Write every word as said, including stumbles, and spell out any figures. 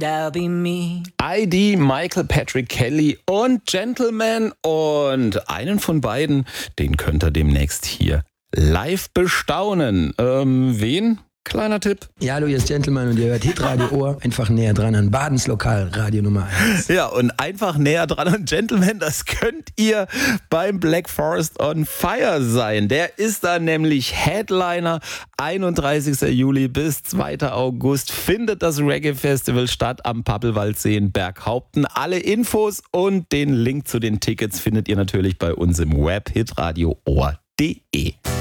That'll be me. I D, Michael Patrick Kelly und Gentleman. Und einen von beiden, den könnt ihr demnächst hier live bestaunen. Ähm, wen? Kleiner Tipp. Ja, hallo, hier ist Gentleman und ihr hört Hitradio Ohr. Einfach näher dran an Badens Lokalradio Nummer eins. Ja, und einfach näher dran an Gentleman, das könnt ihr beim Black Forest on Fire sein. Der ist da nämlich Headliner. einunddreißigster Juli bis zweiter August findet das Reggae-Festival statt am Pappelwaldsee in Berghaupten. Alle Infos und den Link zu den Tickets findet ihr natürlich bei uns im Web hitradio ohr punkt de.